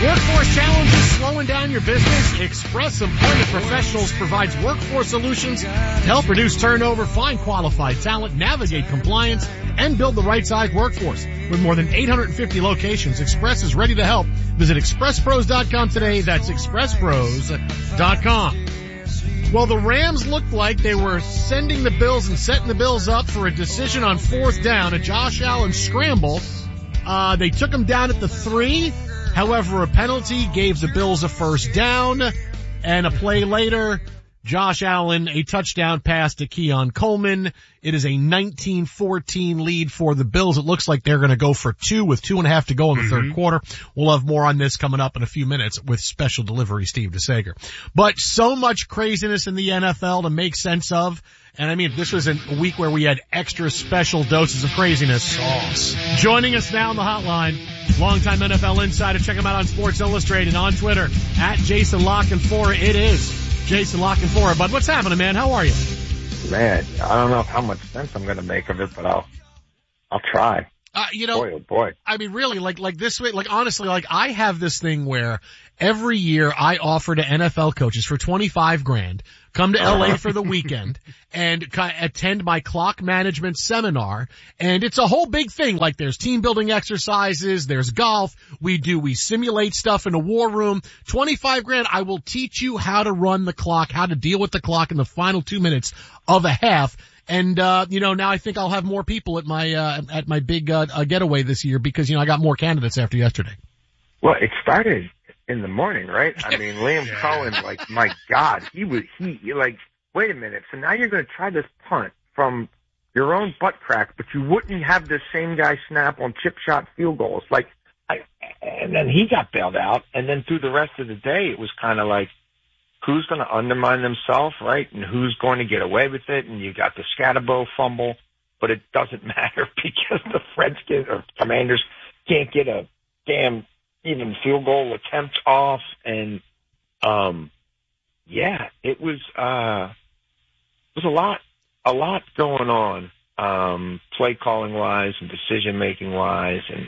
Workforce challenges slowing down your business? Express Employment Professionals provides workforce solutions to help reduce turnover, find qualified talent, navigate compliance, and build the right-size workforce. With more than 850 locations, Express is ready to help. Visit expresspros.com today. That's expresspros.com. Well, the Rams looked like they were sending the Bills and setting the Bills up for a decision on fourth down, a Josh Allen scramble. They took him down at the 3. However, a penalty gave the Bills a first down, and a play later, Josh Allen, a touchdown pass to Keon Coleman. It is a 19-14 lead for the Bills. It looks like they're going to go for 2 with 2.5 to go in the third quarter. We'll have more on this coming up in a few minutes with special delivery Steve DeSager. But so much craziness in the NFL to make sense of. And I mean, this was a week where we had extra special doses of craziness. Sauce. Joining us now on the hotline, longtime NFL insider. Check him out on Sports Illustrated, on Twitter, at Jason Lockenfora. It is Jason Lockenfora. Bud, what's happening, man? How are you? Man, I don't know how much sense I'm going to make of it, but I'll try. Boy, oh boy. I mean, really, like this way, like honestly, like I have this thing where every year I offer to NFL coaches for $25,000, come to LA for the weekend and attend my clock management seminar. And it's a whole big thing. Like there's team building exercises, there's golf. We simulate stuff in a war room. $25,000. I will teach you how to run the clock, how to deal with the clock in the final 2 minutes of a half. And, now I think I'll have more people at my big, getaway this year because, I got more candidates after yesterday. Well, it started in the morning, right? I mean, Liam Cohen, like, my God, you're like, wait a minute. So now you're going to try this punt from your own butt crack, but you wouldn't have the same guy snap on chip shot field goals. And then he got bailed out. And then through the rest of the day, it was kind of like, who's going to undermine themselves, right? And who's going to get away with it? And you got the Scatterbo fumble, but it doesn't matter because the Redskins or Commanders can't get a damn even field goal attempt off. And, it was a lot going on, play calling wise and decision making wise. And,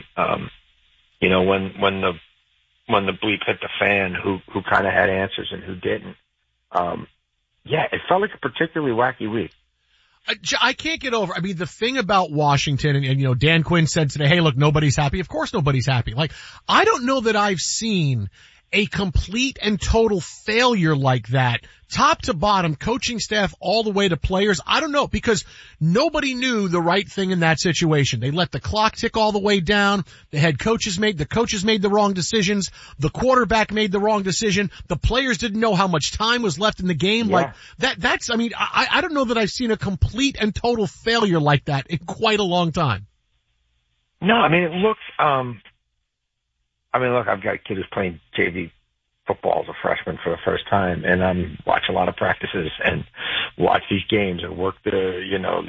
when the bleep hit the fan, who kind of had answers and who didn't. It felt like a particularly wacky week. I can't get over, the thing about Washington and Dan Quinn said today, hey, look, nobody's happy. Of course nobody's happy. Like, I don't know that I've seen a complete and total failure like that, top to bottom, coaching staff all the way to players. I don't know, because nobody knew the right thing in that situation. They let the clock tick all the way down. The coaches made the wrong decisions. The quarterback made the wrong decision. The players didn't know how much time was left in the game. Yeah. I don't know that I've seen a complete and total failure like that in quite a long time. No, it looks, I've got a kid who's playing JV football as a freshman for the first time, and I watch a lot of practices and watch these games and work the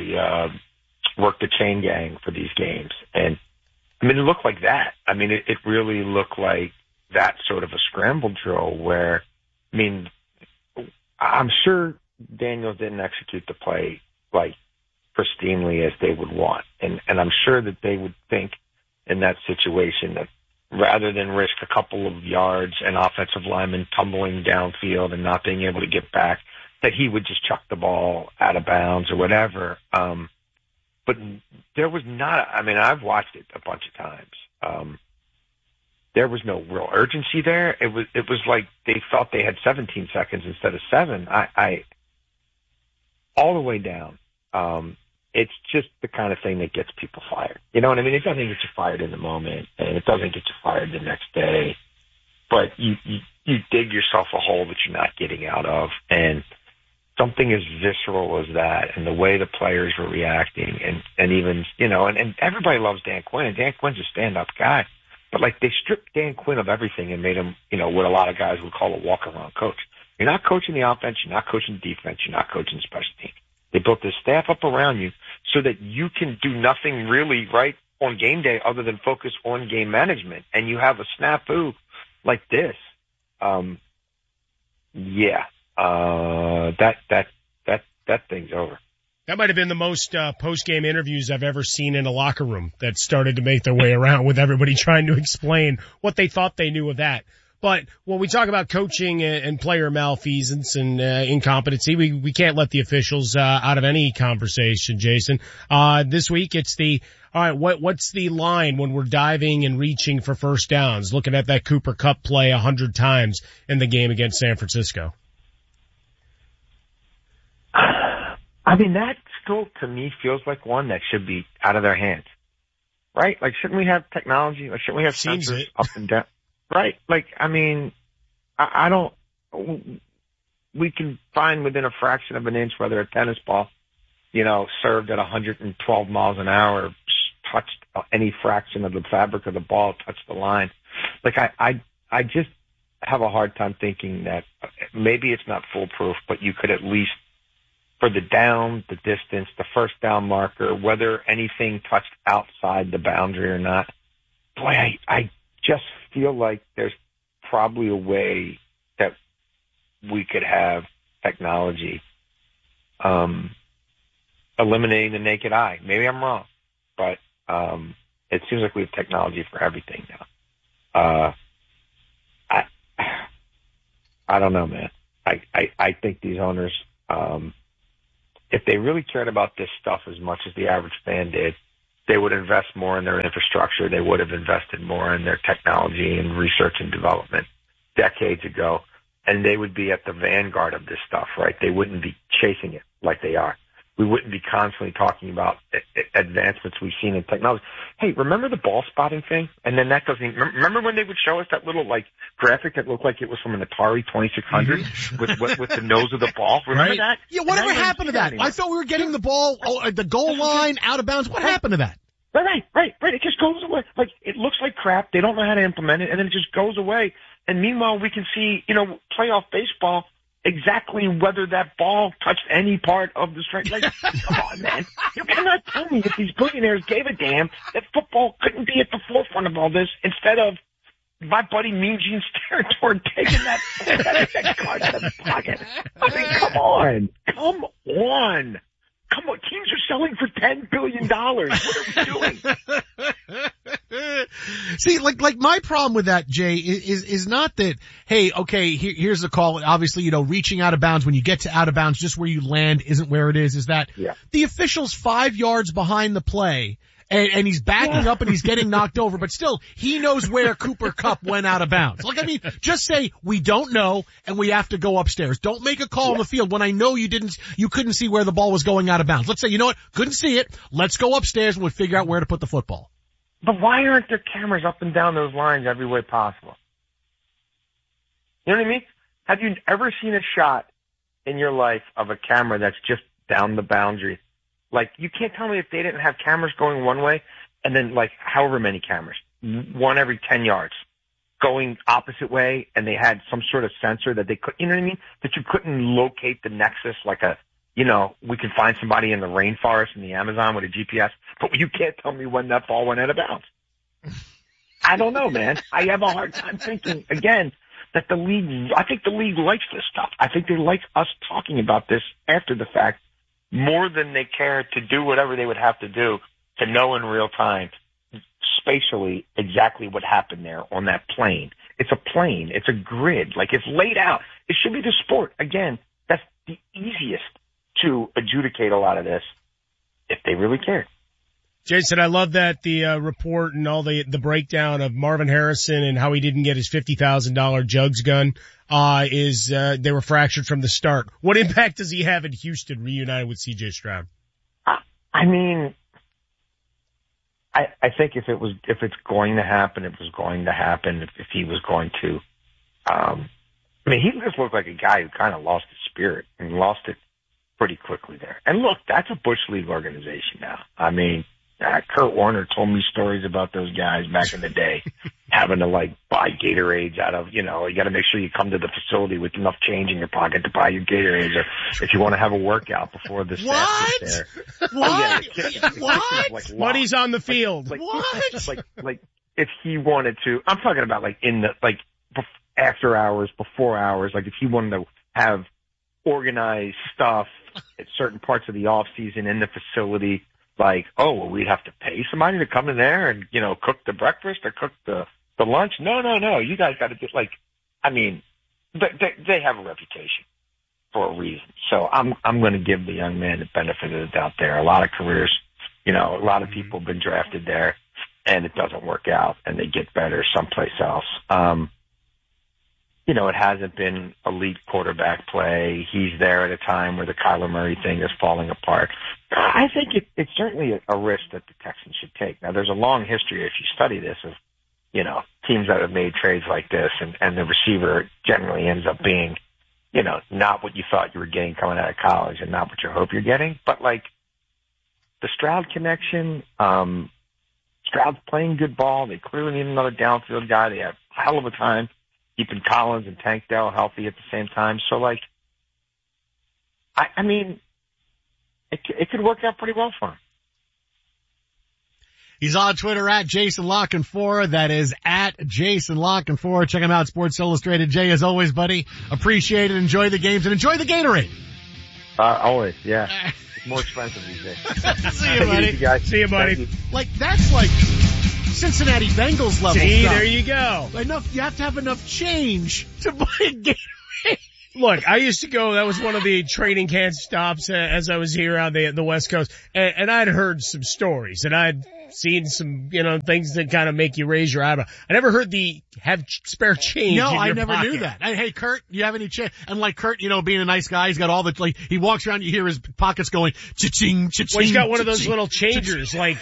chain gang for these games. And it looked like that. It really looked like that sort of a scramble drill where, I'm sure Daniels didn't execute the play like pristinely as they would want. And I'm sure that they would think in that situation that rather than risk a couple of yards and offensive linemen tumbling downfield and not being able to get back, that he would just chuck the ball out of bounds or whatever. But there was not, I've watched it a bunch of times. There was no real urgency there. It was like they felt they had 17 seconds instead of 7. All the way down. It's just the kind of thing that gets people fired. You know what I mean? It doesn't get you fired in the moment, and it doesn't get you fired the next day. But you dig yourself a hole that you're not getting out of, and something as visceral as that, and the way the players were reacting, and even, and everybody loves Dan Quinn, and Dan Quinn's a stand-up guy. But, they stripped Dan Quinn of everything and made him, what a lot of guys would call a walk-around coach. You're not coaching the offense, you're not coaching the defense, you're not coaching the special teams. They built this staff up around you so that you can do nothing really right on game day other than focus on game management. And you have a snafu like this. That thing's over. That might have been the most post-game interviews I've ever seen in a locker room that started to make their way around with everybody trying to explain what they thought they knew of that. But when we talk about coaching and player malfeasance and incompetency, we can't let the officials out of any conversation, Jason. This week it's all right, what's the line when we're diving and reaching for first downs, looking at that Cooper Kupp play 100 times in the game against San Francisco? I mean, that still, to me, feels like one that should be out of their hands, right? Like, shouldn't we have technology? Like, shouldn't we have sensors up and down? Right? Like, I mean, I don't, we can find within a fraction of an inch whether a tennis ball, served at 112 miles an hour, touched any fraction of the fabric of the ball, touched the line. Like, I just have a hard time thinking that maybe it's not foolproof, but you could at least, for the down, the distance, the first down marker, whether anything touched outside the boundary or not. Boy, I just feel like there's probably a way that we could have technology eliminating the naked eye. Maybe I'm wrong, but it seems like we have technology for everything now. I don't know, man. I think these owners, if they really cared about this stuff as much as the average fan did, they would invest more in their infrastructure. They would have invested more in their technology and research and development decades ago, and they would be at the vanguard of this stuff, right? They wouldn't be chasing it like they are. We wouldn't be constantly talking about advancements we've seen in technology. Hey, remember the ball spotting thing? And then that doesn't even, remember when they would show us that little graphic that looked like it was from an Atari 2600 with the nose of the ball? Remember that? Yeah, whatever happened to that? I thought we were getting the ball at the goal line, out of bounds. What happened to that? Right. It just goes away. Like, it looks like crap. They don't know how to implement it, and then it just goes away. And meanwhile, we can see, playoff baseball, exactly whether that ball touched any part of the strike. Like, come on, man. You cannot tell me if these billionaires gave a damn that football couldn't be at the forefront of all this instead of my buddy Mean Gene's territory taking that card out of the pocket. I mean, come on. Teams are selling for $10 billion. What are we doing? See, like my problem with that, Jay, is not that, hey, okay, here's the call. Obviously, reaching out of bounds, when you get to out of bounds, just where you land isn't where it is that the official's 5 yards behind the play, and he's backing up and he's getting knocked over, but still, he knows where Cooper Kupp went out of bounds. Like, I mean, just say, we don't know, and we have to go upstairs. Don't make a call on the field when I know you couldn't see where the ball was going out of bounds. Let's say, you know what, couldn't see it. Let's go upstairs and we'll figure out where to put the football. But why aren't there cameras up and down those lines every way possible? You know what I mean? Have you ever seen a shot in your life of a camera that's just down the boundary? Like, you can't tell me if they didn't have cameras going one way and then, however many cameras, one every 10 yards, going opposite way, and they had some sort of sensor that they could, you know what I mean? That you couldn't locate the nexus we could find somebody in the rainforest in the Amazon with a GPS, but you can't tell me when that ball went out of bounds. I don't know, man. I have a hard time thinking, again, that I think the league likes this stuff. I think they like us talking about this after the fact more than they care to do whatever they would have to do to know in real time, spatially, exactly what happened there on that plane. It's a plane. It's a grid. Like, it's laid out. It should be the sport. Again, that's the easiest to adjudicate a lot of this if they really cared. Jason, I love that the report and all the breakdown of Marvin Harrison and how he didn't get his $50,000 jugs gun they were fractured from the start. What impact does he have in Houston reunited with C.J. Stroud? I mean, I think if it's going to happen, it was going to happen. If he was going to, he just looked like a guy who kind of lost his spirit and lost it pretty quickly there. And look, that's a Bush League organization now. I mean, Kurt Warner told me stories about those guys back in the day having to buy Gatorades out of, you got to make sure you come to the facility with enough change in your pocket to buy your Gatorades, or if you want to have a workout before the staff is there. What? Money's on the field. What? If he wanted to, I'm talking about in the, after hours, before hours, if he wanted to have organized stuff at certain parts of the off season in the facility, like, oh, well, we'd have to pay somebody to come in there and, you know, cook the breakfast or cook the lunch. No. You guys got to do, like, I mean, they have a reputation for a reason. So I'm going to give the young man the benefit of the doubt there. A lot of careers, you know, a lot of people have been drafted there and it doesn't work out and they get better someplace else. You know, it hasn't been elite quarterback play. He's there at a time where the Kyler Murray thing is falling apart. I think it's certainly a risk that the Texans should take. Now, there's a long history, if you study this, of, you know, teams that have made trades like this, and the receiver generally ends up being, you know, not what you thought you were getting coming out of college and not what you hope you're getting. But, like, the Stroud connection, Stroud's playing good ball. They clearly need another downfield guy. They have a hell of a time keeping Collins and Tank Dell healthy at the same time. So, like, I mean, it could work out pretty well for him. He's on Twitter at Jason Lockenfor. That is at Jason Lockenfor. Check him out, Sports Illustrated. Jay, as always, buddy, appreciate it. Enjoy the games and enjoy the Gatorade. Always, yeah. It's more expensive these days. See you, buddy. See you, buddy. Like, that's like Cincinnati Bengals level See, stuff. there you go. You have to have enough change to buy a Gatorade. Look, I used to go, that was one of the training camp stops as I was here on the West Coast, and I'd heard some stories, and I'd seen some, you know, things that kind of make you raise your eyebrow. I never heard have spare change in your I never pocket. knew that. Hey, Kurt, do you have any change? And like Kurt, you know, being a nice guy, he's got all the, like, he walks around, you hear his pockets going, cha-ching, cha-ching. Well, he's got one of those little changers, like,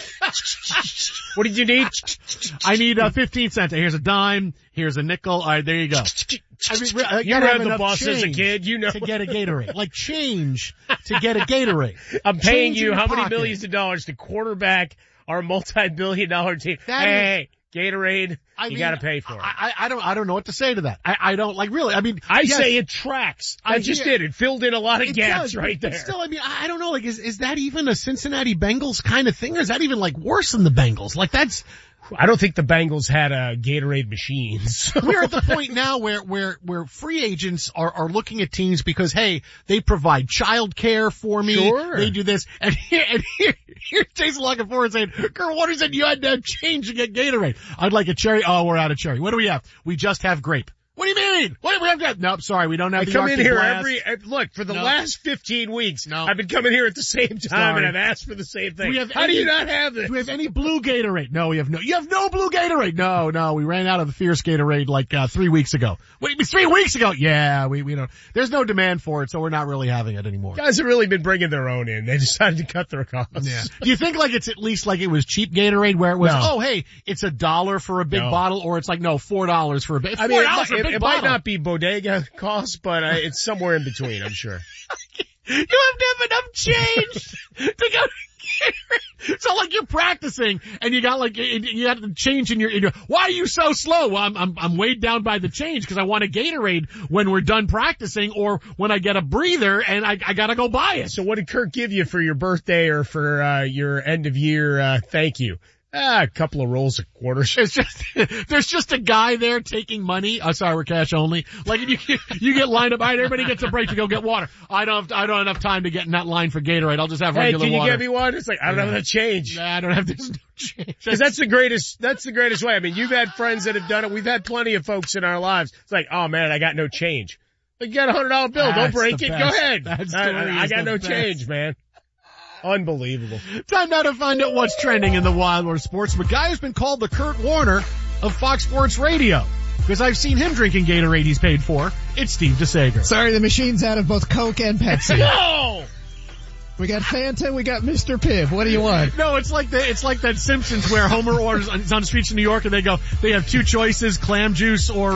what did you need? I need 15 cents. Here's a dime. Here's a nickel. All right, there you go. I mean, you rode the bus as a kid, you know. To get a Gatorade. Like change to get a Gatorade. I'm paying Change you in how your many pocket. millions of dollars to quarterback our multi-billion-dollar team. Hey, Gatorade, you gotta pay for it. I don't know what to say to that. I don't, like, really, I mean. I yes, say it tracks. I just did. It filled in a lot of gaps right there. Still, I mean, I don't know, like, is that even a Cincinnati Bengals kind of thing, or is that even, like, worse than the Bengals? Like, that's. I don't think the Bengals had Gatorade machines. We're at the point now where free agents are looking at teams because, hey, they provide child care for me. Sure. They do this. And here Jason Lockenfor saying, Kurt Warner said you had to have change to get Gatorade. I'd like a cherry. Oh, we're out of cherry. What do we have? We just have grape. What do you mean? What do we have to have? Nope, sorry, we don't have the come in Arctic here Blast. look, for the last 15 weeks, No. I've been coming here at the same time Sorry. and I've asked for the same thing. How do you not have this? Do we have any blue Gatorade? No, we have no. You have no blue Gatorade? No, we ran out of the Fierce Gatorade like 3 weeks ago. Wait, 3 weeks ago? Yeah, we don't. There's no demand for it, so we're not really having it anymore. Guys have really been bringing their own in. They decided to cut their costs. Yeah. Do you think like it's at least like it was cheap Gatorade where it was, No. oh hey, it's $1 for a big No. bottle, or it's like no, $4 for a big. I mean, it $4 might not be bodega cost, but it's somewhere in between, I'm sure. You have to have enough change to go. So like you're practicing and you got like you have to change in your why are you so slow? Well, I'm weighed down by the change because I want a Gatorade when we're done practicing or when I get a breather and I gotta go buy it. So what did Kirk give you for your birthday or for your end of year thank you? A couple of rolls of quarters. It's just, there's just a guy there taking money. Oh, sorry, we're cash only. Like you get lined up. All right, everybody gets a break to go get water. I don't have enough time to get in that line for Gatorade. I'll just have regular can you water. get me one? It's like, I don't have that change. Nah, I don't have this change. Cause that's the greatest way. I mean, you've had friends that have done it. We've had plenty of folks in our lives. It's like, oh man, I got no change. Like, you got $100 bill. Don't That's break the it. best. Go ahead. That I got is no the best. change, man. Unbelievable. Time now to find out what's trending in the Wild World of Sports. The guy who's been called the Kurt Warner of Fox Sports Radio. Because I've seen him drinking Gatorade he's paid for. It's Steve DeSager. Sorry, the machine's out of both Coke and Pepsi. No! We got Fanta, we got Mr. Pibb. What do you want? No, it's like that Simpsons where Homer orders it's on the streets of New York and they have two choices, clam juice or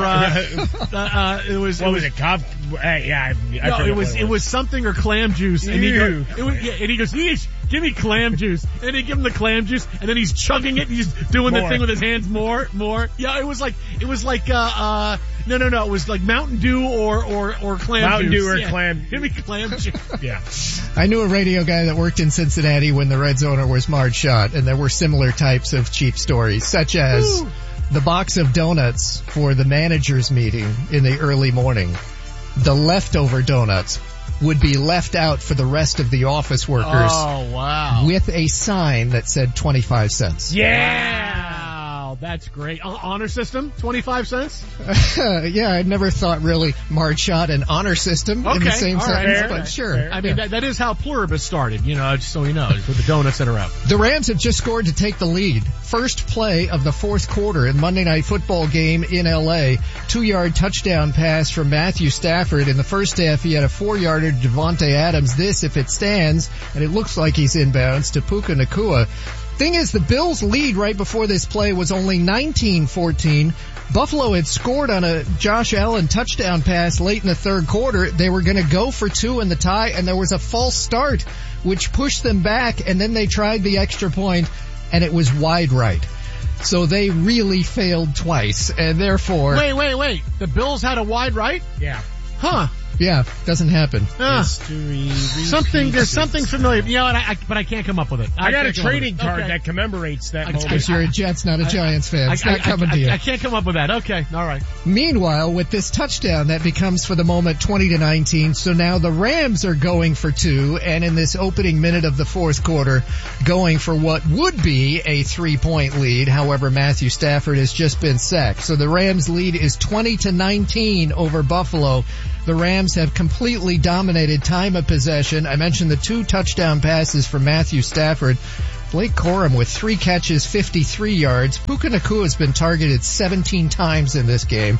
it was Cop? Yeah, I no, it was something or clam juice, and he goes, "Yeesh, give me clam juice," and they give him the clam juice, and then he's chugging it, and he's doing the thing with his hands, more. Yeah, it was like no, it was like Mountain Dew or clam Mountain juice. Dew or Yeah. clam. Give me clam juice. Yeah. I knew a radio guy that worked in Cincinnati when the Reds owner was Marge Schott, and there were similar types of cheap stories, such as the box of donuts for the manager's meeting in the early morning. The leftover donuts would be left out for the rest of the office workers. Oh, wow. With a sign that said 25 cents. Wow, that's great. Honor system, 25 cents? Yeah, I'd never thought really Marge Schott and honor system in the same sentence, but sure. Fair. I mean, that is how Pluribus started, just so you know, with the donuts that are out. The Rams have just scored to take the lead. First play of the fourth quarter in Monday Night Football game in L.A. 2-yard touchdown pass from Matthew Stafford. In the first half, he had a 4-yarder to Devontae Adams. This, if it stands, and it looks like he's inbounds, to Puka Nacua. Thing is, the Bills' lead right before this play was only 19-14. Buffalo had scored on a Josh Allen touchdown pass late in the third quarter. They were going to go for 2 in the tie, and there was a false start, which pushed them back, and then they tried the extra point, and it was wide right. So they really failed twice, and therefore... Wait. The Bills had a wide right? Yeah. Huh. Yeah, doesn't happen. There's something familiar. But I can't come up with it. I got a trading card that commemorates that moment. Because you're a Jets, not a Giants fan. It's not coming to you. I can't come up with that. Okay, all right. Meanwhile, with this touchdown, that becomes for the moment 20-19. So now the Rams are going for 2, and in this opening minute of the fourth quarter, going for what would be a 3-point lead. However, Matthew Stafford has just been sacked. So the Rams' lead is 20-19 over Buffalo. The Rams have completely dominated time of possession. I mentioned the 2 touchdown passes for Matthew Stafford. Blake Corum with 3 catches, 53 yards. Puka Nacua has been targeted 17 times in this game.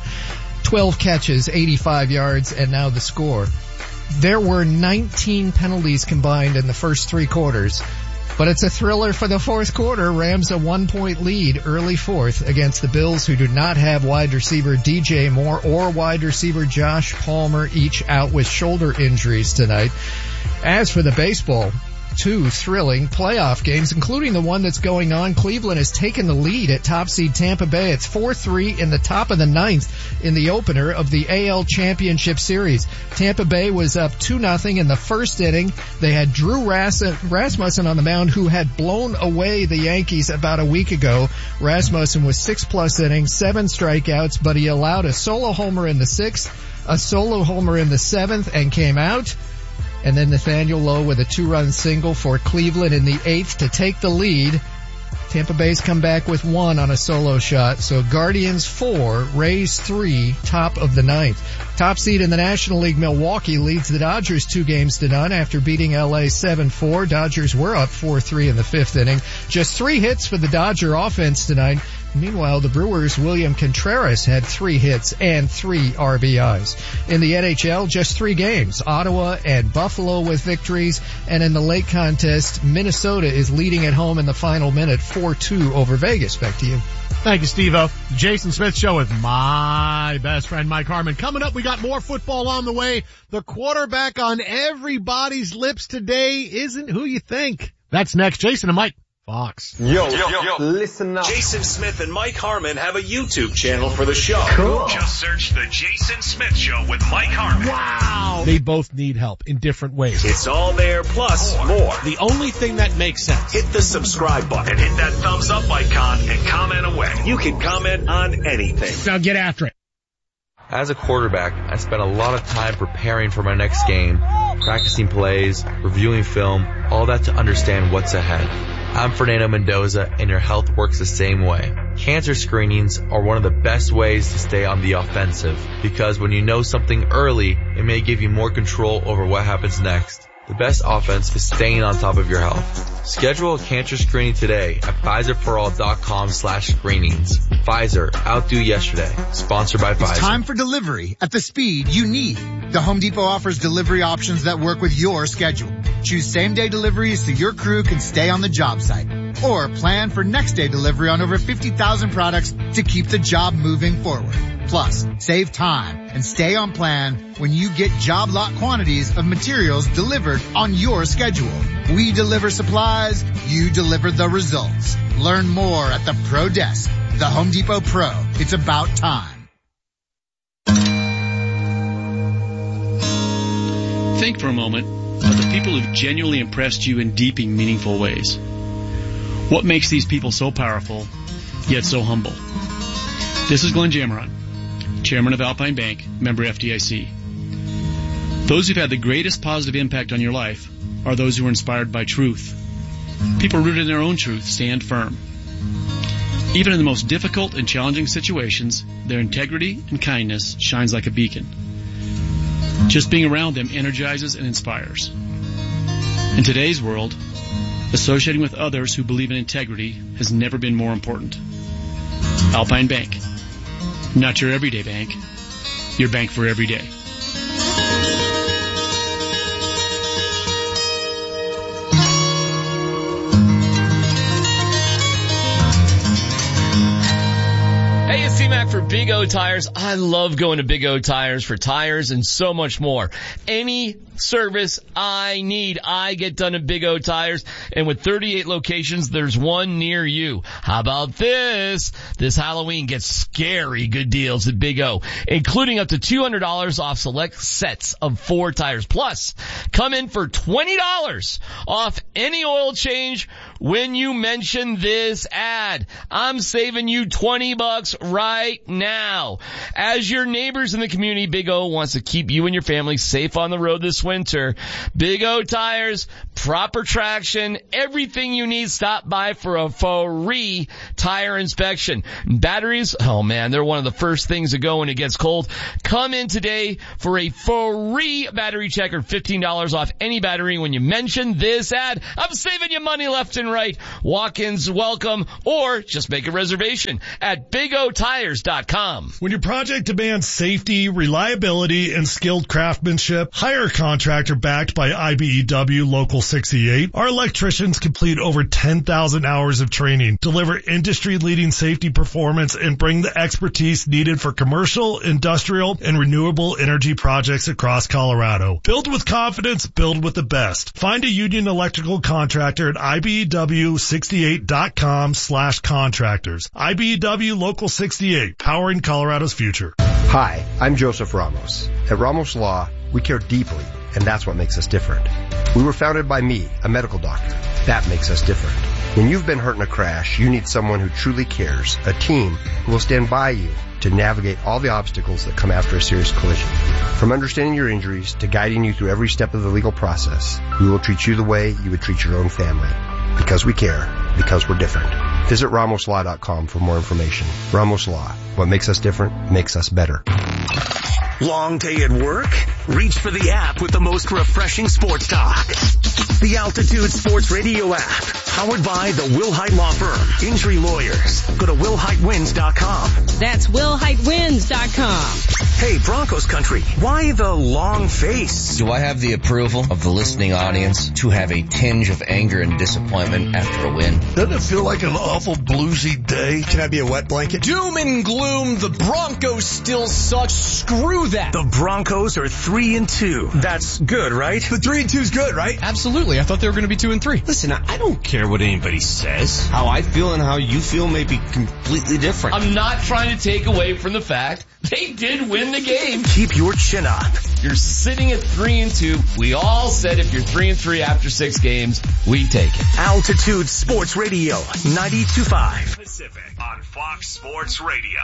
12 catches, 85 yards, and now the score. There were 19 penalties combined in the first 3 quarters. But it's a thriller for the fourth quarter. Rams a 1-point lead early fourth against the Bills, who do not have wide receiver DJ Moore or wide receiver Josh Palmer, each out with shoulder injuries tonight. As for the baseball, 2 thrilling playoff games, including the one that's going on. Cleveland has taken the lead at top seed Tampa Bay. It's 4-3 in the top of the 9th in the opener of the AL Championship Series. Tampa Bay was up 2-0 in the first inning. They had Drew Rasmussen on the mound, who had blown away the Yankees about a week ago. Rasmussen was 6+ innings, 7 strikeouts, but he allowed a solo homer in the 6th, a solo homer in the 7th, and came out. And then Nathaniel Lowe with a 2-run single for Cleveland in the 8th to take the lead. Tampa Bay's come back with 1 on a solo shot. So Guardians 4, Rays 3, top of the 9th. Top seed in the National League, Milwaukee leads the Dodgers 2-0 after beating LA 7-4. Dodgers were up 4-3 in the 5th inning. Just 3 hits for the Dodger offense tonight. Meanwhile, the Brewers' William Contreras had 3 hits and 3 RBIs. In the NHL, just 3 games. Ottawa and Buffalo with victories. And in the late contest, Minnesota is leading at home in the final minute 4-2 over Vegas. Back to you. Thank you, Steve-O. Jason Smith Show with my best friend, Mike Harmon. Coming up, we got more football on the way. The quarterback on everybody's lips today isn't who you think. That's next. Jason and Mike. Fox. Yo, listen up. Jason Smith and Mike Harmon have a YouTube channel for the show. Cool. Just search The Jason Smith Show with Mike Harmon. Wow. They both need help in different ways. It's all there plus more. The only thing that makes sense. Hit the subscribe button, hit that thumbs up icon, and comment away. You can comment on anything. Now get after it. As a quarterback, I spent a lot of time preparing for my next game, practicing plays, reviewing film, all that to understand what's ahead. I'm Fernando Mendoza, and your health works the same way. Cancer screenings are one of the best ways to stay on the offensive, because when you know something early, it may give you more control over what happens next. The best offense is staying on top of your health. Schedule a cancer screening today at PfizerForAll.com/screenings. Pfizer, outdo yesterday. Sponsored by Pfizer. It's time for delivery at the speed you need. The Home Depot offers delivery options that work with your schedule. Choose same-day deliveries so your crew can stay on the job site. Or plan for next-day delivery on over 50,000 products to keep the job moving forward. Plus, save time and stay on plan when you get job lot quantities of materials delivered on your schedule. We deliver supplies, you deliver the results. Learn more at the Pro Desk. The Home Depot Pro. It's about time. Think for a moment of the people who've genuinely impressed you in deep and meaningful ways. What makes these people so powerful, yet so humble? This is Glenn Jameron, Chairman of Alpine Bank, member FDIC. Those who've had the greatest positive impact on your life are those who are inspired by truth. People rooted in their own truth stand firm. Even in the most difficult and challenging situations, their integrity and kindness shines like a beacon. Just being around them energizes and inspires. In today's world, associating with others who believe in integrity has never been more important. Alpine Bank. Not your everyday bank, your bank for every day. Hey, it's C-Mac for Big O Tires. I love going to Big O Tires for tires and so much more. Any service I need, I get done at Big O Tires. And with 38 locations, there's one near you. How about this? This Halloween, get scary good deals at Big O, including up to $200 off select sets of 4 tires. Plus, come in for $20 off any oil change when you mention this ad. I'm saving you $20 right now. As your neighbors in the community, Big O wants to keep you and your family safe on the road this winter. Big O Tires, proper traction, everything you need. Stop by for a free tire inspection. Batteries, oh man, they're one of the first things to go when it gets cold. Come in today for a free battery check or $15 off any battery when you mention this ad. I'm saving you money left and right. Walk-ins welcome, or just make a reservation at BigOTires.com. When your project demands safety, reliability, and skilled craftsmanship, hire a contractor backed by IBEW Local 68. Our electricians complete over 10,000 hours of training, deliver industry-leading safety performance, and bring the expertise needed for commercial, industrial, and renewable energy projects across Colorado. Build with confidence, build with the best. Find a union electrical contractor at IBEW68.com/contractors. IBEW Local 68, powering Colorado's future. Hi, I'm Joseph Ramos. At Ramos Law, we care deeply, and that's what makes us different. We were founded by me, a medical doctor. That makes us different. When you've been hurt in a crash, you need someone who truly cares, a team who will stand by you to navigate all the obstacles that come after a serious collision. From understanding your injuries to guiding you through every step of the legal process, we will treat you the way you would treat your own family. Because we care, because we're different. Visit RamosLaw.com for more information. Ramos Law. What makes us different makes us better. Long day at work? Reach for the app with the most refreshing sports talk. The Altitude Sports Radio app, powered by the Wilhite Law Firm. Injury lawyers. Go to WilhiteWins.com. That's WilhiteWins.com. Hey, Broncos country, why the long face? Do I have the approval of the listening audience to have a tinge of anger and disappointment after a win? Doesn't it feel like an awful bluesy day? Can I be a wet blanket? Doom and gloom, the Broncos still suck. Screw that. The Broncos are 3-2. That's good, right? The 3-2 is good, right? Absolutely. I thought they were going to be 2-3. Listen, I don't care what anybody says. How I feel and how you feel may be completely different. I'm not trying to take away from the fact they did win the game. Keep your chin up. You're sitting at 3-2. We all said if you're 3-3 after 6 games, we take it. Altitude Sports Radio, 92.5 Pacific on Fox Sports Radio.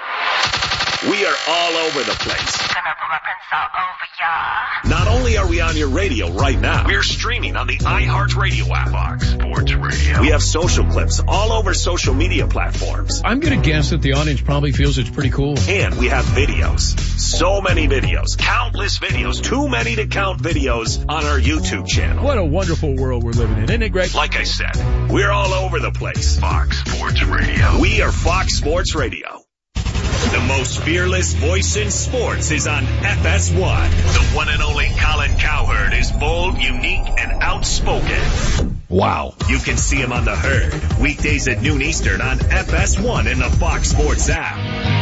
We are all over the place. Gonna pull up and all over ya. Not only are we on your radio right now, we're streaming on the iHeartRadio app. Fox Sports Radio. We have social clips all over social media platforms. I'm going to guess that the audience probably feels it's pretty cool. And we have videos. So many videos. Countless videos. Too many to count videos on our YouTube channel. What a wonderful world we're living in, isn't it, Greg? Like I said, we're all over the place. Fox Sports Radio. We are Fox Sports Radio. The most fearless voice in sports is on FS1. The one and only Colin Cowherd is bold, unique, and outspoken. Wow. You can see him on The Herd, weekdays at noon Eastern on FS1 in the Fox Sports app.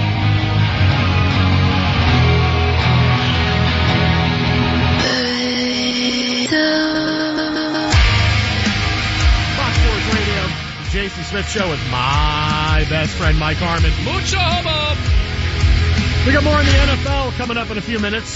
Fox Sports Radio, the Jason Smith Show with my best friend Mike Harmon. Mucho hubbub! We got more in the NFL coming up in a few minutes.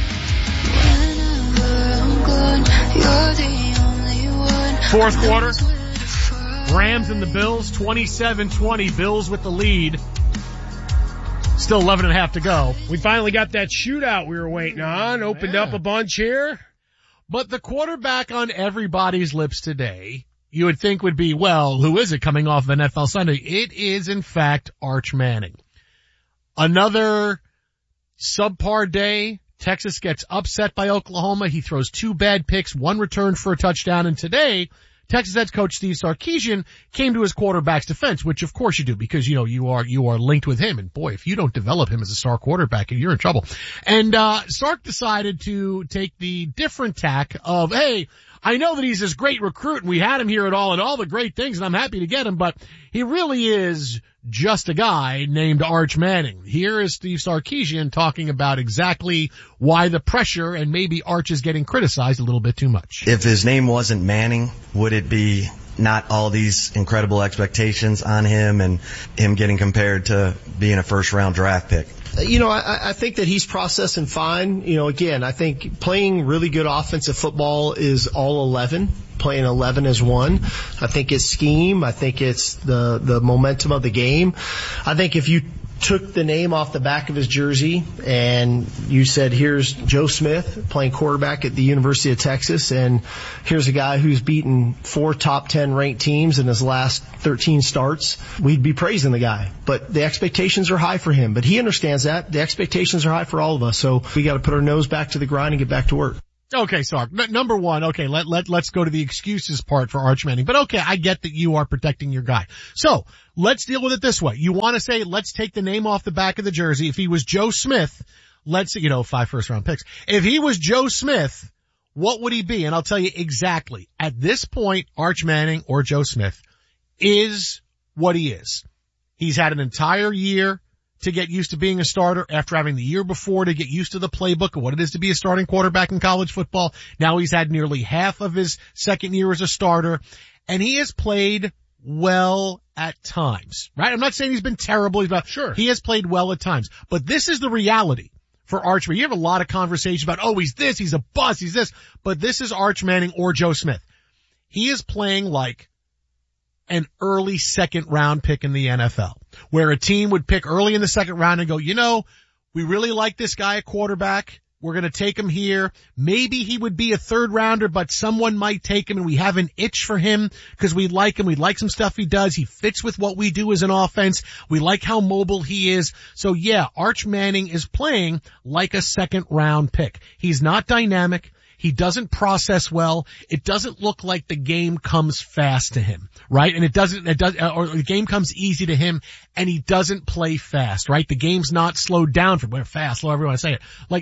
Fourth quarter, Rams and the Bills, 27-20. Bills with the lead. Still 11 and a half to go. We finally got that shootout we were waiting on. Opened up a bunch here. But the quarterback on everybody's lips today, you would think would be, well, who is it coming off of NFL Sunday? It is, in fact, Arch Manning. Another subpar day. Texas gets upset by Oklahoma. He throws 2 bad picks, 1 return for a touchdown. And today, Texas head coach Steve Sarkisian came to his quarterback's defense, which of course you do because, you are linked with him. And boy, if you don't develop him as a star quarterback, you're in trouble. And, Sark decided to take the different tack of, hey, I know that he's this great recruit and we had him here and all the great things and I'm happy to get him, but he really is just a guy named Arch Manning. Here is Steve Sarkisian talking about exactly why the pressure and maybe Arch is getting criticized a little bit too much. If his name wasn't Manning, would it be not all these incredible expectations on him and him getting compared to being a first-round draft pick? I think that he's processing fine. Again, I think playing really good offensive football is all 11. Playing 11 is 1. I think it's scheme. I think it's the momentum of the game. I think if you took the name off the back of his jersey and you said, here's Joe Smith playing quarterback at the University of Texas, and here's a guy who's beaten 4 top 10 ranked teams in his last 13 starts, we'd be praising the guy. But the expectations are high for him. But he understands that. The expectations are high for all of us. So we got to put our nose back to the grind and get back to work. Okay, Sark. Number one, okay, let's go to the excuses part for Arch Manning. But okay, I get that you are protecting your guy. So, let's deal with it this way. You want to say, let's take the name off the back of the jersey. If he was Joe Smith, 5 first-round picks. If he was Joe Smith, what would he be? And I'll tell you exactly. At this point, Arch Manning or Joe Smith is what he is. He's had an entire year to get used to being a starter after having the year before to get used to the playbook of what it is to be a starting quarterback in college football. Now he's had nearly half of his second year as a starter, and he has played well at times, right? I'm not saying he's been terrible. Sure. He has played well at times, but this is the reality for Arch Manning. You have a lot of conversations about, he's this, he's a bust, he's this, but this is Arch Manning or Joe Smith. He is playing like an early second round pick in the NFL, where a team would pick early in the second round and go, we really like this guy at quarterback. We're going to take him here. Maybe he would be a third rounder, but someone might take him and we have an itch for him because we like him. We like some stuff he does. He fits with what we do as an offense. We like how mobile he is. So yeah, Arch Manning is playing like a second round pick. He's not dynamic. He doesn't process well. It doesn't look like the game comes fast to him, right? And or the game comes easy to him and he doesn't play fast, right? The game's not slowed down from fast, slow, however you want to say it. Like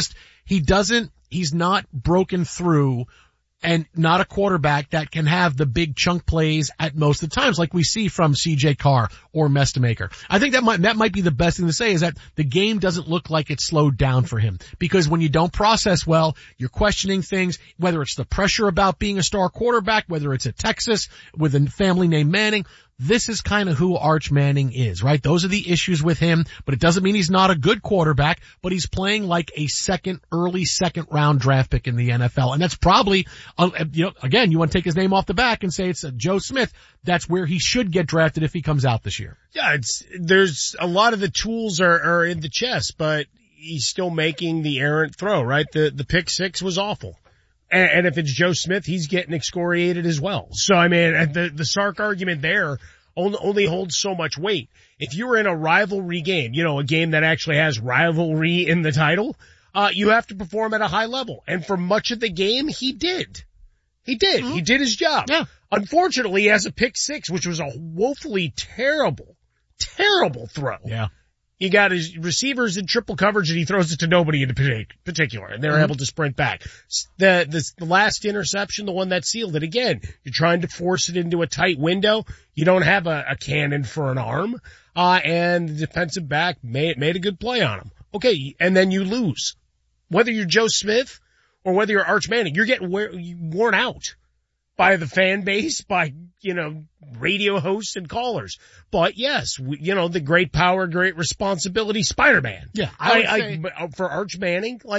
he's not broken through and not a quarterback that can have the big chunk plays at most of the times like we see from CJ Carr or Mestamaker. I think that might be the best thing to say is that the game doesn't look like it's slowed down for him because when you don't process well, you're questioning things, whether it's the pressure about being a star quarterback, whether it's at Texas with a family named Manning. This is kind of who Arch Manning is, right? Those are the issues with him, but it doesn't mean he's not a good quarterback, but he's playing like a early second round draft pick in the NFL. And that's probably, again, you want to take his name off the back and say it's Joe Smith. That's where he should get drafted if he comes out this year. Yeah, there's a lot of the tools are in the chest, but he's still making the errant throw, right? The pick 6 was awful. And if it's Joe Smith, he's getting excoriated as well. So, I mean, the Sark argument there only holds so much weight. If you were in a rivalry game, a game that actually has rivalry in the title, you have to perform at a high level. And for much of the game, he did. Mm-hmm. He did his job. Yeah. Unfortunately, he has a pick 6, which was a woefully terrible throw. Yeah. He got his receivers in triple coverage and he throws it to nobody in particular and they're able to sprint back. The last interception, the one that sealed it, again, you're trying to force it into a tight window. You don't have a cannon for an arm. And the defensive back made a good play on him. Okay. And then you lose. Whether you're Joe Smith or whether you're Arch Manning, you're getting worn out by the fan base, by, radio hosts and callers. But yes, the great power, great responsibility, Spider-Man. Yeah. For Arch Manning,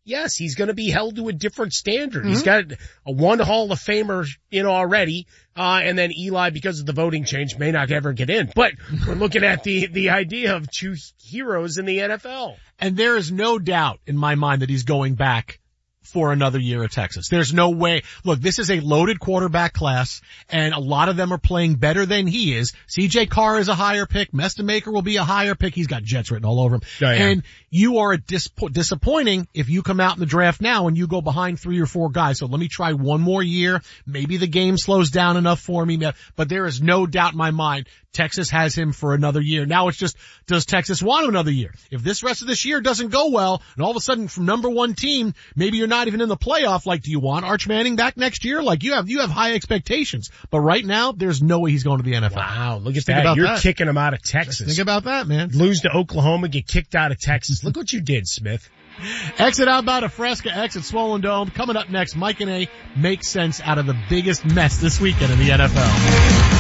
yes, he's going to be held to a different standard. He's got a one Hall of Famer, already. And then Eli, because of the voting change, may not ever get in. But we're looking at the idea of two heroes in the NFL. And there is no doubt in my mind that he's going back for another year at Texas. There's no way. Look, this is a loaded quarterback class, and a lot of them are playing better than he is. CJ Carr is a higher pick. Mestamaker will be a higher pick. He's got Jets written all over him. Oh, yeah. And you are disappointing if you come out in the draft now and you go behind 3 or 4 guys. So let me try one more year. Maybe the game slows down enough for me. But there is no doubt in my mind Texas has him for another year. Now it's just, does Texas want another year? If this rest of this year doesn't go well, and all of a sudden from number 1 team, maybe you're not even in the playoff, like, do you want Arch Manning back next year? Like, you have high expectations. But right now, there's no way he's going to the NFL. Wow, look at that. You're kicking him out of Texas. Just think about that, man. Lose to Oklahoma, get kicked out of Texas. Look what you did, Smith. Exit outbound of Fresca, exit Swollen Dome. Coming up next, Mike and A make sense out of the biggest mess this weekend in the NFL.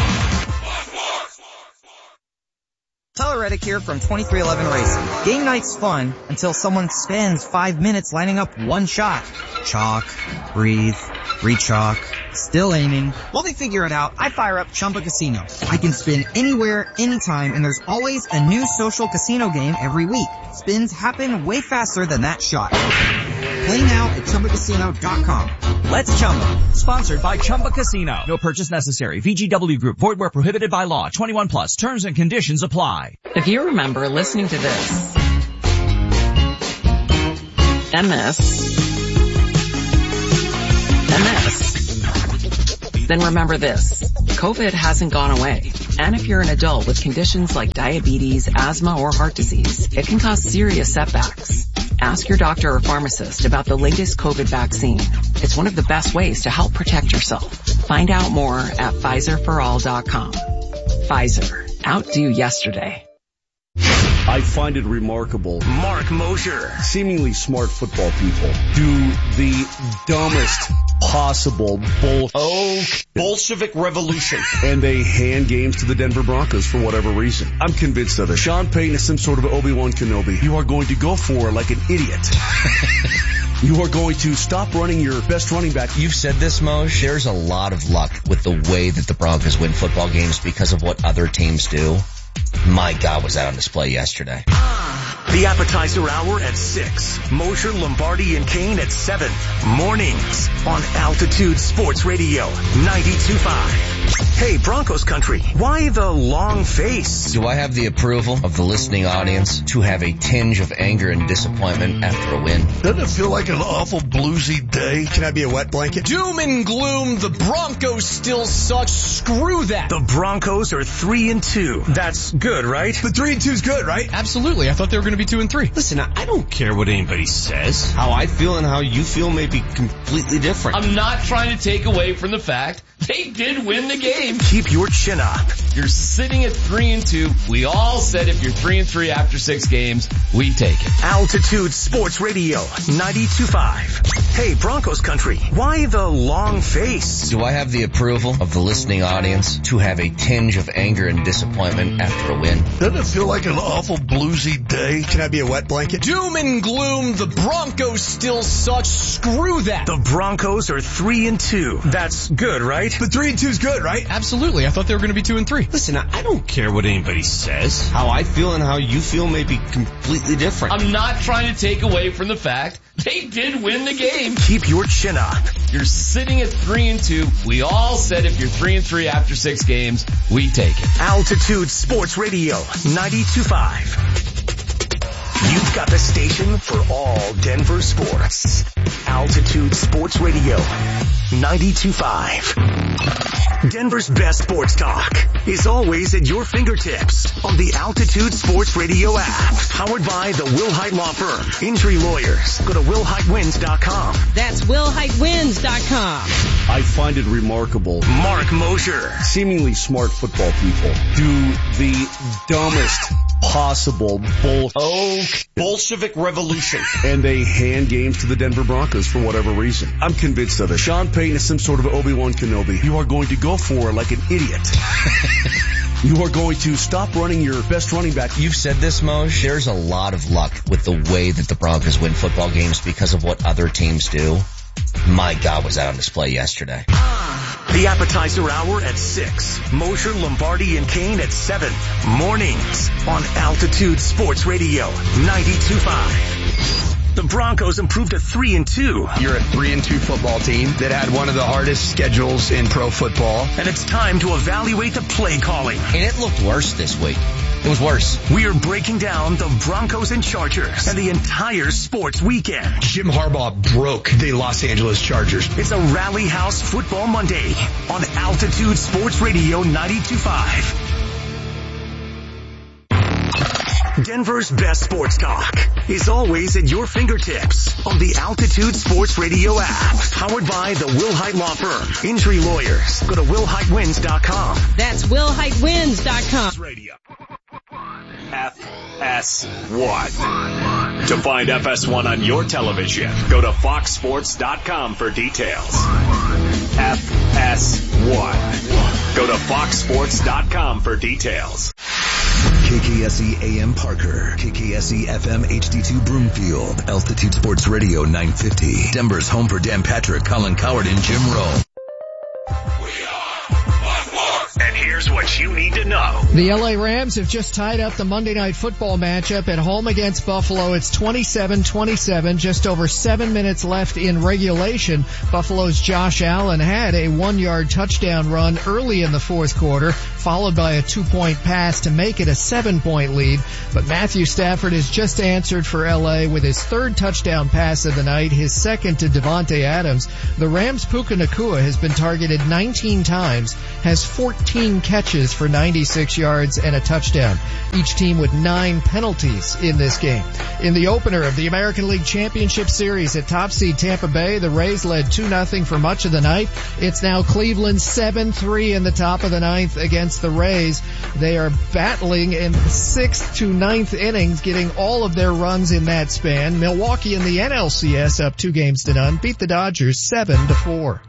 Tyler Reddick here from 2311 Racing. Game night's fun until someone spends 5 minutes lining up one shot. Chalk, breathe, re-chalk, still aiming. While they figure it out, I fire up Chumba Casino. I can spin anywhere, anytime, and there's always a new social casino game every week. Spins happen way faster than that shot. Play now at ChumbaCasino.com. Let's Chumba. Sponsored by Chumba Casino. No purchase necessary. VGW Group. Void where prohibited by law. 21 plus. Terms and conditions apply. If you remember listening to this, then remember this. COVID hasn't gone away. And if you're an adult with conditions like diabetes, asthma, or heart disease, it can cause serious setbacks. Ask your doctor or pharmacist about the latest COVID vaccine. It's one of the best ways to help protect yourself. Find out more at PfizerForAll.com. Pfizer. Outdo yesterday. I find it remarkable. Mark Mosher. Seemingly smart football people do the dumbest possible Bolshevik revolution. And they hand games to the Denver Broncos for whatever reason. I'm convinced of it. Sean Payton is some sort of Obi-Wan Kenobi. You are going to go for like an idiot. You are going to stop running your best running back. You've said this, Moj. There's a lot of luck with the way that the Broncos win football games because of what other teams do. My God, was that on display yesterday. The appetizer hour at 6. Mosher, Lombardi, and Kane at 7. Mornings on Altitude Sports Radio 92.5. Hey, Broncos country, why the long face? Do I have the approval of the listening audience to have a tinge of anger and disappointment after a win? Doesn't it feel like an awful bluesy day? Can I be a wet blanket? Doom and gloom, the Broncos still suck. Screw that. The Broncos are 3-2. That's good, right? The 3-2 is good, right? Absolutely. I thought they were going to be 2-3. Listen, I don't care what anybody says. How I feel and how you feel may be completely different. I'm not trying to take away from the fact they did win the game. Keep your chin up. You're sitting at 3-2. We all said if you're 3-3 after 6 games, we take it. Altitude Sports Radio 92.5. Hey, Broncos country, why the long face? Do I have the approval of the listening audience to have a tinge of anger and disappointment after a win? Doesn't it feel like an awful bluesy day? Can I be a wet blanket? Doom and gloom, the Broncos still suck. Screw that. The Broncos are 3-2. That's good, right? The 3-2 is good, right? Absolutely. I thought they were going to be 2-3. Listen, I don't care what anybody says. How I feel and how you feel may be completely different. I'm not trying to take away from the fact they did win the game. Keep your chin up. You're sitting at 3-2. We all said if you're 3-3 after 6 games, we take it. Altitude Sports Radio 92.5. You've got the station for all Denver sports. Altitude Sports Radio 92.5. Denver's best sports talk is always at your fingertips on the Altitude Sports Radio app. Powered by the Wilhite Law Firm. Injury lawyers. Go to WilhiteWins.com. That's WilhiteWins.com. I find it remarkable. Mark Mosher. Seemingly smart football people do the dumbest possible Bolshevik revolution. And they hand games to the Denver Broncos for whatever reason. I'm convinced of it. Sean Payton is some sort of Obi-Wan Kenobi. You are going to go for like an idiot. You are going to stop running your best running back. You've said this, Moj. There's a lot of luck with the way that the Broncos win football games because of what other teams do. My God, was that on display yesterday. The appetizer hour at 6. Mosher, Lombardi, and Kane at 7. Mornings on Altitude Sports Radio 92.5. The Broncos improved to 3-2. You're a 3-2 football team that had one of the hardest schedules in pro football. And it's time to evaluate the play calling. And it looked worse this week. It was worse. We are breaking down the Broncos and Chargers and the entire sports weekend. Jim Harbaugh broke the Los Angeles Chargers. It's a Rally House Football Monday on Altitude Sports Radio 92.5. Denver's best sports talk is always at your fingertips on the Altitude Sports Radio app. Powered by the Wilhite Law Firm. Injury lawyers. Go to WillHiteWins.com. That's WillHiteWins.com. Radio. FS1. To find FS1 on your television, go to FoxSports.com for details. FS1. Go to FoxSports.com for details. KKSE AM Parker, KKSE FM HD2 Broomfield, Altitude Sports Radio 950, Denver's home for Dan Patrick, Colin Coward, and Jim Rowe. And here's what you need to know. The LA Rams have just tied up the Monday Night Football matchup at home against Buffalo. It's 27-27, just over 7 minutes left in regulation. Buffalo's Josh Allen had a 1-yard touchdown run early in the fourth quarter, followed by a 2-point pass to make it a 7-point lead. But Matthew Stafford has just answered for LA with his third touchdown pass of the night, his second to Devontae Adams. The Rams' Puka Nacua has been targeted 19 times, has 14 catches for 96 yards and a touchdown. Each team with 9 penalties in this game. In the opener of the American League Championship Series at top seed Tampa Bay, the Rays led 2-0 for much of the night. It's now Cleveland 7-3 in the top of the ninth against the Rays. They are battling in the 6th to 9th innings, getting all of their runs in that span. Milwaukee in the NLCS up 2-0 beat the Dodgers 7-4.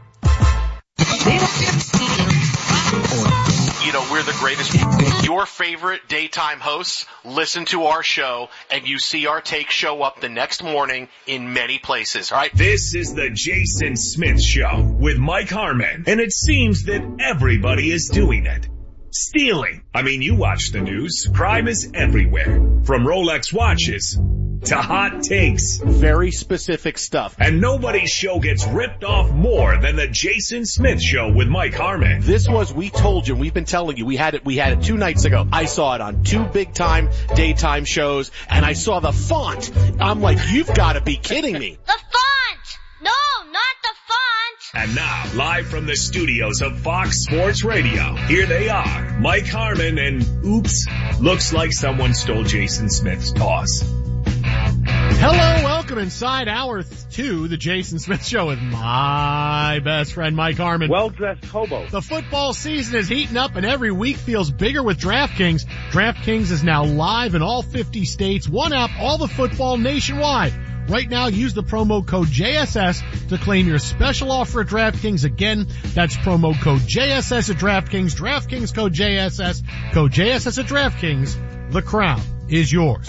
You know, we're the greatest. Your favorite daytime hosts listen to our show, and you see our take show up the next morning in many places, all right? This is the Jason Smith Show with Mike Harmon, and it seems that everybody is doing it. Stealing. I mean, you watch the news. Crime is everywhere. From Rolex watches to hot takes. Very specific stuff. And nobody's show gets ripped off more than the Jason Smith Show with Mike Harmon. This was, we told you, we've been telling you, we had it 2 nights ago. I saw it on 2 big time daytime shows, and I saw the font. I'm like, you've got to be kidding me. The font! No, not the font! And now, live from the studios of Fox Sports Radio, here they are, Mike Harmon and oops, looks like someone stole Jason Smith's toss. Hello, welcome inside hour 2, the Jason Smith Show with my best friend Mike Harmon. Well-dressed hobo. The football season is heating up and every week feels bigger with DraftKings. DraftKings is now live in all 50 states, one app, all the football nationwide. Right now, use the promo code JSS to claim your special offer at DraftKings. Again, that's promo code JSS at DraftKings. DraftKings code JSS. Code JSS at DraftKings. The crown is yours.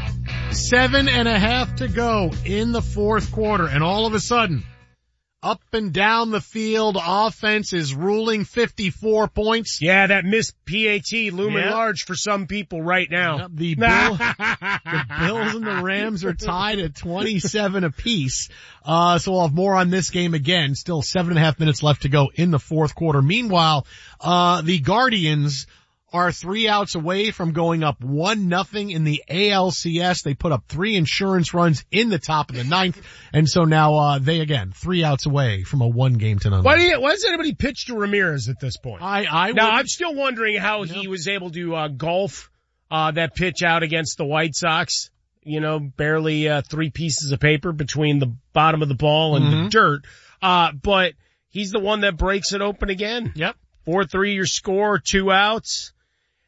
7.5 to go in the fourth quarter, and all of a sudden, up and down the field, offense is ruling 54 points. Yeah, that missed PAT looming large for some people right now. The Bills and the Rams are tied at 27 apiece. So we'll have more on this game again. Still 7.5 minutes left to go in the fourth quarter. Meanwhile, the Guardians are 3 outs away from going up 1-0 in the ALCS. They put up 3 insurance runs in the top of the ninth, and so now they again 3 outs away from a 1-game to none. Why does anybody pitch to Ramirez at this point? I'm still wondering how he was able to golf that pitch out against the White Sox. You know, barely 3 pieces of paper between the bottom of the ball and the dirt. But he's the one that breaks it open again. Yep. 4-3 your score, 2 outs.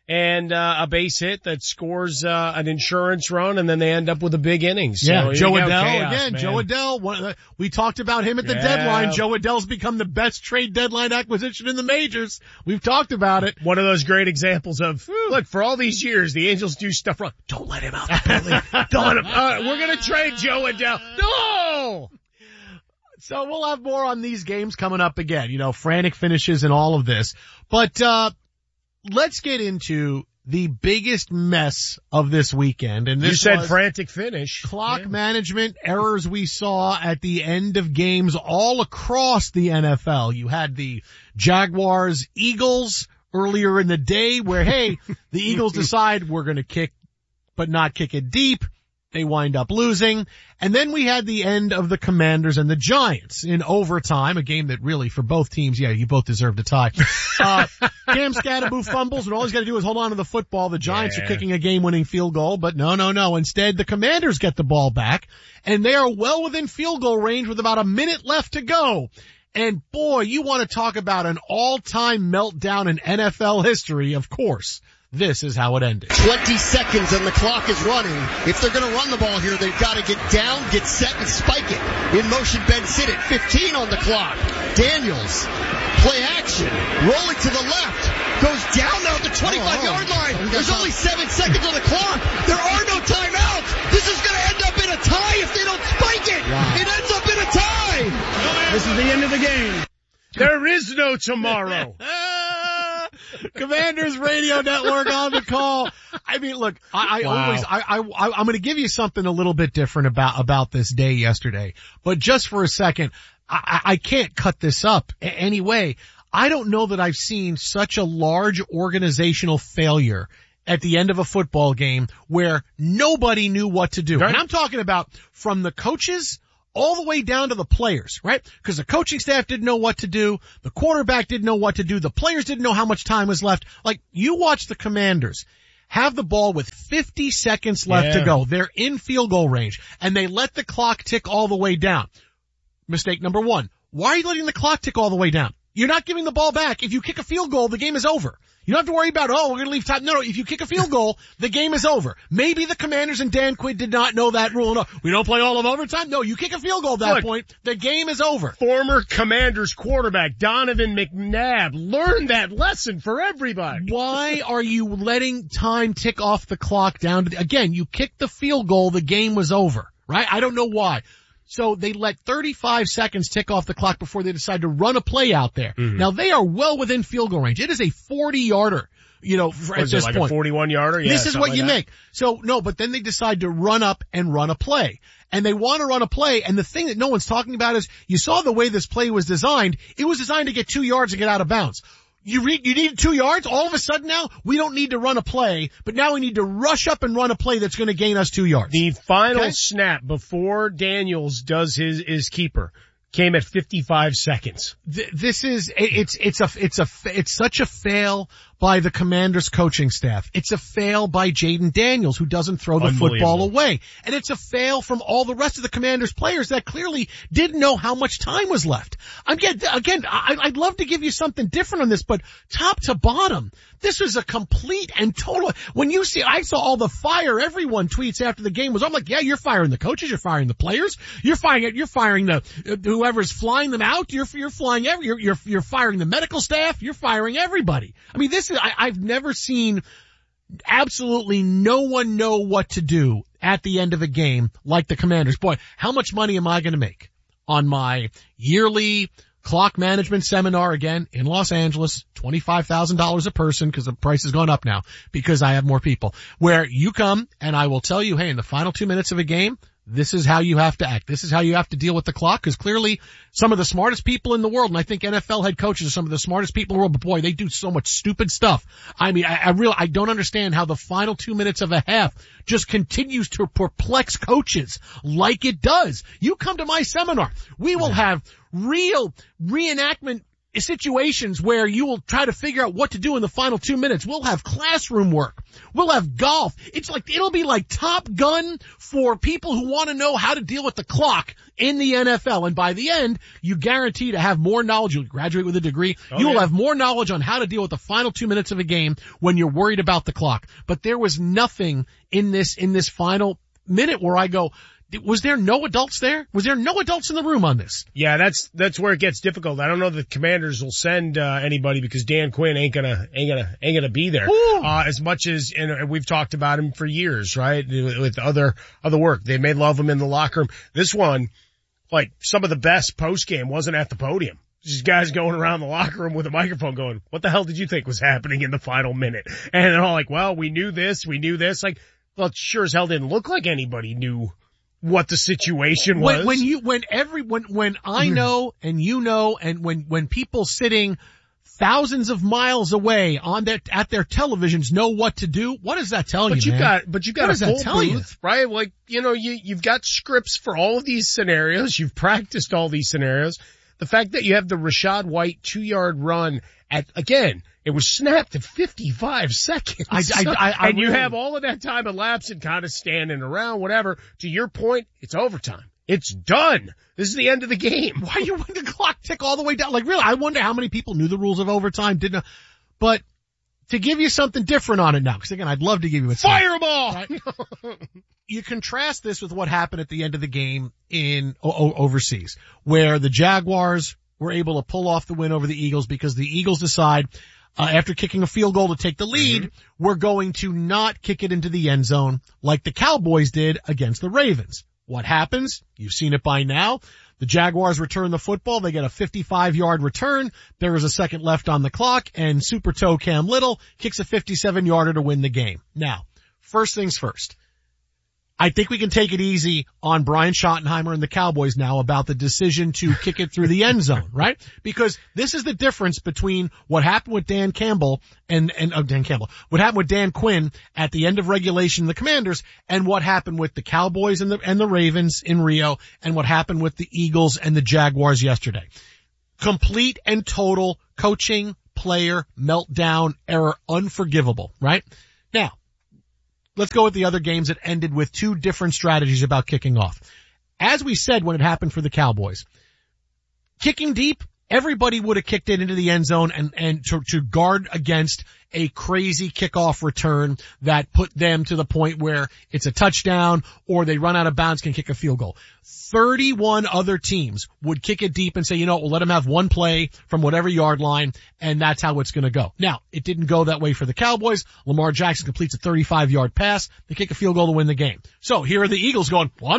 and a base hit that scores an insurance run, and then they end up with a big inning. So yeah, Joe Adell chaos, again. man. Joe Adell. We talked about him at the deadline. Joe Adell's become the best trade deadline acquisition in the majors. We've talked about it. One of those great examples of look, for all these years the Angels do stuff wrong. Don't let him out the building. Don't let him. We're gonna trade Joe Adell. No. So we'll have more on these games coming up again. You know, frantic finishes and all of this, but let's get into the biggest mess of this weekend. And this you said was frantic finish. Clock management errors we saw at the end of games all across the NFL. You had the Jaguars Eagles earlier in the day where, hey, the Eagles decide we're going to kick, but not kick it deep. They wind up losing. And then we had the end of the Commanders and the Giants in overtime, a game that really for both teams, yeah, you both deserved a tie. Cam Scatterboo fumbles and all he's got to do is hold on to the football. The Giants are kicking a game-winning field goal, but no. Instead, the Commanders get the ball back and they are well within field goal range with about a minute left to go. And boy, you want to talk about an all-time meltdown in NFL history, of course. This is how it ended. 20 seconds and the clock is running. If they're going to run the ball here, they've got to get down, get set, and spike it. In motion, Ben Sinnott, 15 on the clock. Daniels, play action, rolling to the left, goes down now at the 25-yard line. There's only 7 seconds on the clock. There are no timeouts. This is going to end up in a tie if they don't spike it. Wow. It ends up in a tie. This is the end of the game. There is no tomorrow. Commanders Radio Network on the call. I mean, look, I'm going to give you something a little bit different about this day yesterday, but just for a second, I can't cut this up anyway. I don't know that I've seen such a large organizational failure at the end of a football game where nobody knew what to do. Right. And I'm talking about from the coaches all the way down to the players, right? Because the coaching staff didn't know what to do. The quarterback didn't know what to do. The players didn't know how much time was left. Like, you watch the Commanders have the ball with 50 seconds left to go. They're in field goal range, and they let the clock tick all the way down. Mistake number one. Why are you letting the clock tick all the way down? You're not giving the ball back. If you kick a field goal, the game is over. You don't have to worry about, we're going to leave time. No, if you kick a field goal, the game is over. Maybe the Commanders and Dan Quinn did not know that rule. No, we don't play all of overtime. No, you kick a field goal at that point, the game is over. Former Commanders quarterback Donovan McNabb learned that lesson for everybody. Why are you letting time tick off the clock down to again, you kicked the field goal, the game was over, right? I don't know why. So they let 35 seconds tick off the clock before they decide to run a play out there. Mm-hmm. Now they are well within field goal range. It is a 40-yarder, at this like point. A 41-yarder? Yeah, this is what you make. So no, but then they decide to run up and run a play. And they want to run a play, and the thing that no one's talking about is you saw the way this play was designed. It was designed to get 2 yards and get out of bounds. You need 2 yards? All of a sudden now, we don't need to run a play, but now we need to rush up and run a play that's going to gain us 2 yards. The final snap before Daniels does his keeper came at 55 seconds. It's such a fail by the Commanders coaching staff. It's a fail by Jaden Daniels, who doesn't throw the football away. And it's a fail from all the rest of the Commanders players that clearly didn't know how much time was left. I'd love to give you something different on this, but top to bottom, this was a complete and total, I saw all the fire everyone tweets after the game I'm like, yeah, you're firing the coaches, you're firing the players, you're firing whoever's flying them out, you're firing the medical staff, you're firing everybody. I mean, I've never seen absolutely no one know what to do at the end of a game like the Commanders. Boy, how much money am I going to make on my yearly clock management seminar again in Los Angeles, $25,000 a person because the price has gone up now because I have more people, where you come and I will tell you, hey, in the final 2 minutes of a game, this is how you have to act. This is how you have to deal with the clock, because clearly some of the smartest people in the world, and I think NFL head coaches are some of the smartest people in the world, but boy, they do so much stupid stuff. I mean, I don't understand how the final 2 minutes of a half just continues to perplex coaches like it does. You come to my seminar, we will have real reenactment situations where you will try to figure out what to do in the final 2 minutes. We'll have classroom work. We'll have golf. It'll be like Top Gun for people who want to know how to deal with the clock in the NFL. And by the end, you guarantee to have more knowledge. You'll graduate with a degree. You will have more knowledge on how to deal with the final 2 minutes of a game when you're worried about the clock. But there was nothing in this final minute where I go, was there no adults there? Was there no adults in the room on this? Yeah, that's where it gets difficult. I don't know that the Commanders will send anybody because Dan Quinn ain't gonna be there. As much as, and we've talked about him for years, right? With other work. They may love him in the locker room. This one, like some of the best post game wasn't at the podium. Just guys going around the locker room with a microphone going, what the hell did you think was happening in the final minute? And they're all like, well, we knew this. Like, well, it sure as hell didn't look like anybody knew what the situation was. When I know and you know, and when people sitting thousands of miles away at their televisions know what to do, what does that tell you, man? But you've got a full booth, right? Like, you've got scripts for all of these scenarios. You've practiced all these scenarios. The fact that you have the Rachaad White 2-yard run it was snapped at 55 seconds. And you have all of that time elapsed and kind of standing around, whatever. To your point, it's overtime. It's done. This is the end of the game. Why are you letting the clock tick all the way down? Like, really, I wonder how many people knew the rules of overtime, didn't know. But to give you something different on it now, because again, I'd love to give you a fireball. Right? You contrast this with what happened at the end of the game in overseas, where the Jaguars were able to pull off the win over the Eagles because the Eagles decide, after kicking a field goal to take the lead, we're going to not kick it into the end zone like the Cowboys did against the Ravens. What happens? You've seen it by now. The Jaguars return the football. They get a 55-yard return. There is a second left on the clock, and Super Toe Cam Little kicks a 57-yarder to win the game. Now, first things first. I think we can take it easy on Brian Schottenheimer and the Cowboys now about the decision to kick it through the end zone, right? Because this is the difference between what happened with Dan Campbell what happened with Dan Quinn at the end of regulation in the Commanders, and what happened with the Cowboys and the Ravens in Rio, and what happened with the Eagles and the Jaguars yesterday. Complete and total coaching, player, meltdown, error, unforgivable, right? Now, let's go with the other games that ended with two different strategies about kicking off. As we said when it happened for the Cowboys, kicking deep, everybody would have kicked it into the end zone and to guard against a crazy kickoff return that put them to the point where it's a touchdown or they run out of bounds, can kick a field goal. 31 other teams would kick it deep and say, we'll let them have one play from whatever yard line, and that's how it's going to go. Now, it didn't go that way for the Cowboys. Lamar Jackson completes a 35-yard pass. They kick a field goal to win the game. So here are the Eagles going, well,